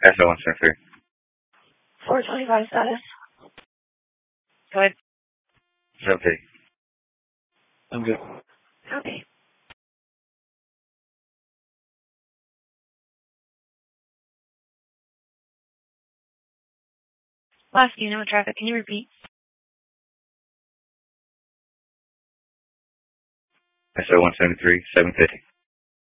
SO173. 425 status. Go ahead. 750. I'm good. Copy. Last unit with traffic, can you repeat? SO173, 750.